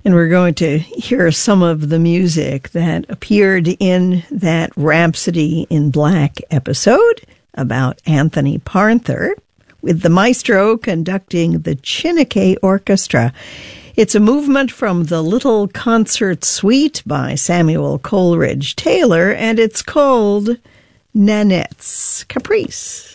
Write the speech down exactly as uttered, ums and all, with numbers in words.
And we're going to hear some of the music that appeared in that Rhapsody in Black episode about Anthony Parnther, with the maestro conducting the Chineke Orchestra. It's a movement from the Little Concert Suite by Samuel Coleridge Taylor, and it's called Nanette's Caprice.